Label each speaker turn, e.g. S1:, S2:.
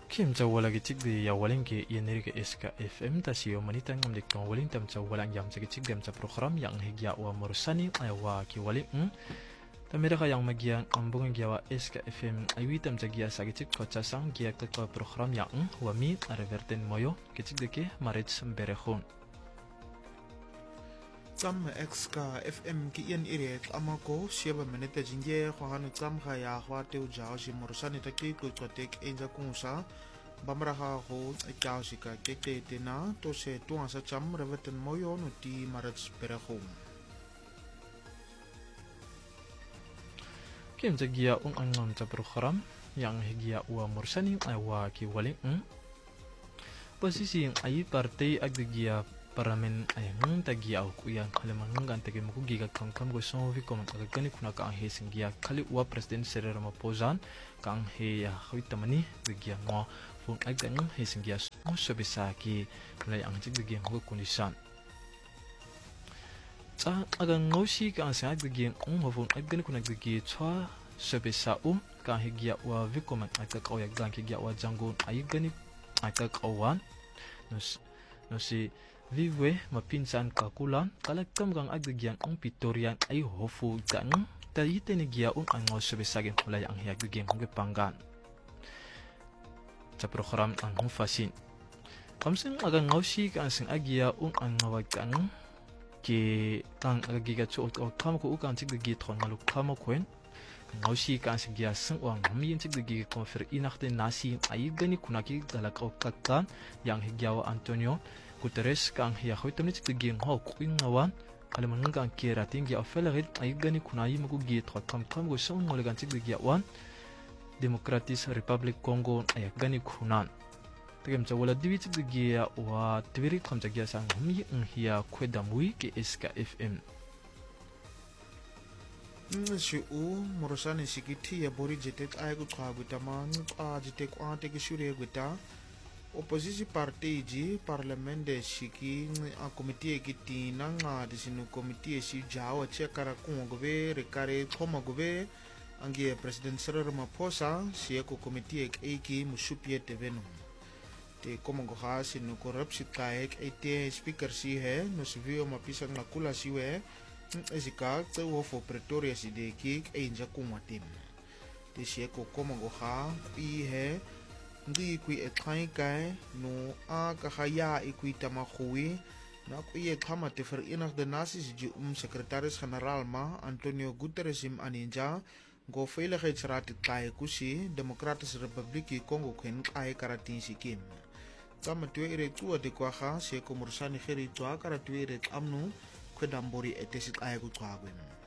S1: Kim cha wala gi chik di ya waling ki yenir ke SK FM ta siyo manita ngam dik tong waling tam cha walang yam cha chik dem cha program yang higya wa morsani ay wa ki waling ta mereka yang magian ambung gya wa SK FM ay witam cha gya sa chik ko cha sang gya ka ko program yang wa mi reverten moyo ke chik de ke marit berehon
S2: Tsam XK FM ki yen iret amako siaba menete jinge khwahanu tsam khaya khwate ujao shi morsani taki ko tek enja kunsa bamraha ho ikao shika kete tena to se tuan sa cham reveten moyo no ti marats perahom
S1: Kim cha gya angam cha program yang higya wa morsani ay wa ki waling posisi ay partai agdegya Paramen ayang tagi au kuya kalaman ngan tagi muku giga kangkam go sonvi kom agani kuna ka he singia kali wa president Cyril Ramaphosa kang he ya hwitamani giga ngo fun agdang he singia mo sobisa ki lay ang jig giga ngo kunisan sa agang ngosi ka sa giga ngo fun agani kuna giga chwa sobisa ka he giga wa vikom agka ka ya gang giga wa jango ayigani agka kawan no si Vive mapinsan kakulan kalakam gang agdegyan ang pitorian ay hofu gang tayi tenigya ang sebesagin mulai ang hiyagdegyan ng panggan sa program ang hufasin kamsing agang ngawsi ka ang agya ang ngawagkang ki kang agiga chuot o kamko ukang tigdegi tron maluk kamakwen ngawsi ka ang sigya sang uang hamiyin tigdegi konfer inak den nasi ay gani kunaki dalakaw kakkan yang higyawa Antonio Guterres kang hiya hoitam ni tigdegi ngaw kuing ngawan kalaman ngang kira tinggi afelarit ay gani kunayi magugit kam go sang ngolegan tigdegi awan Democratic Republic Congo ay gani kunan Tegem cha wala diwi tigdegi wa twiri kam jagya sang humi hiya kwedamui ke SK FM
S2: si u morosani sikiti ya bori jetek ay ku khagita man a jetek ante ki shure guta opposisi parti ji parlament de shiki a committee ki tina nga disinu committee si jawa che kara ku gobe rekare thoma gobe angi president Cyril Ramaphosa si ko committee ki musupie tevenu te como go ha sinu corruption ka ek ete speaker si he no si vio mapisa na kula si we Ezika tse wo fo Pretoria si de kik enja kumatim te si ko como go ha i he ndi kui etlai kai no a ka haya ikui tamakhui na kui e khama te Verenigde Nasies ji secretaris general ma Antonio Guterres im aninja go veiligheidsraad kai kusi Democratische Republiek Congo kwen kai karatin sikim kama tuwe ire tuwa de kwa ha si ko mursani kheri tuwa kara tuwe ire amnu Kedambori etesit ayagu twagwen.